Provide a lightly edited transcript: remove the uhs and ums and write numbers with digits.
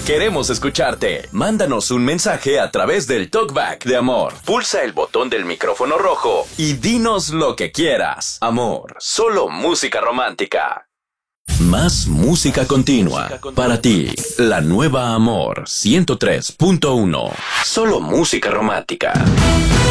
Queremos escucharte. Mándanos un mensaje a través del Talkback de Amor. Pulsa el botón del micrófono rojo y dinos lo que quieras. Amor, solo música romántica. Más música continua. Para ti, la nueva Amor 103.1. Solo música romántica.